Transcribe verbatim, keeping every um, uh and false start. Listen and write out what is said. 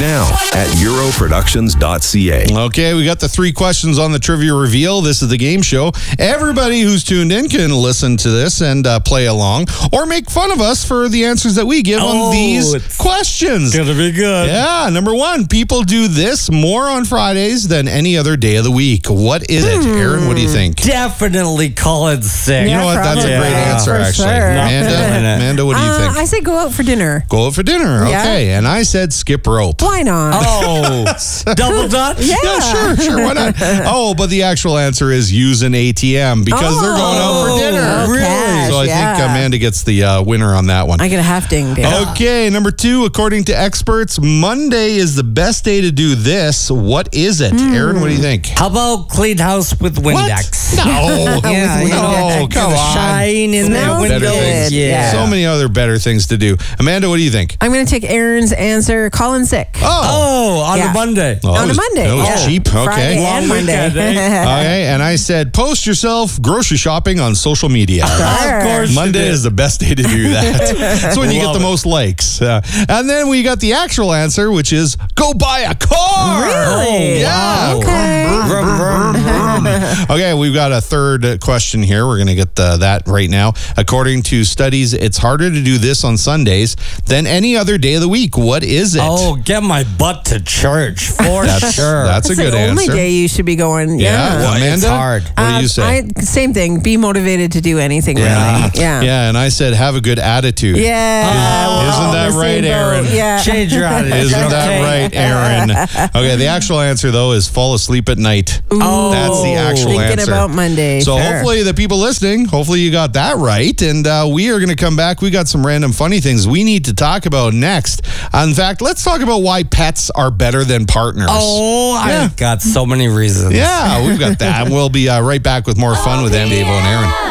now at euro productions dot c a. Okay, we got the three questions on the trivia reveal. This is the game show. Everybody who's tuned in can listen to this and uh, play along or make fun of us for the answers that we give Oh, on these it's questions. Gonna be good. Yeah, number one, people do this more on Fridays than any other day of the week. What is it? Aaron, what do you think? Definitely call it sick. You know what? That's a probably. great Yeah, answer, for actually. sure. Amanda, Amanda, what do you Uh, think? I say go out for dinner. Go out for dinner. Yeah. Okay. And I said skip rope. Why not? Oh, double dutch? Yeah. Yeah, sure, sure. Why not? Oh, but the actual answer is use an A T M because they're going out for dinner. Oh, Really? cash, So I yeah. think Amanda gets the uh, winner on that one. I get a half ding, dude. Okay, number two, according to experts, Monday is the best day to do this. What is it? Aaron, what do you think? How about clean house with Windex? No. Yeah, you know, No, come the on. shine in Smells the Better windows. things. Yeah. So many other better things to do. Amanda, what do you think? I'm going to take Aaron's answer. Call in sick. Oh, on Yeah. a Monday. Oh, On that a was- Monday. That was yeah. cheap. Okay. Friday and Long Monday. weekend, Okay, and I said post yourself grocery shopping on social media. Sure. Of course. Monday is the best day to do that. That's when you get Love the it. most likes. Uh, and then we got the actual answer, which is go buy a car. Really? Yeah. Okay. Vroom, vroom, vroom. Okay, we've got a third question here. We're going to get uh, that right now. According to studies, it's harder to do this on Sundays than any other day of the week. What is it? Oh, get my butt to church for that's, sure. that's a That's good the only answer. day you should be going. Yeah, Yeah. Well, Amanda, it's hard. what do Uh, you say? I, same thing. Be motivated to do anything. Yeah. Really. Yeah. yeah, and I said have a good attitude. Yeah. We're Isn't all in that the right, same boat. Aaron? Yeah. Change your attitude. Isn't okay? that right, Aaron? Okay, the actual answer, though, is fall asleep at night. Oh. That's the actual Thinking answer. about Monday. So sure. hopefully the people listening, hopefully you got that right. And uh, we are going to come back. We got some random funny things we need to talk about next. In fact, let's talk about why pets are better than partners. Oh, Yeah. I've got so many reasons. Yeah, we've got that. We'll be uh, right back with more fun with Andy, Avo, and Aaron.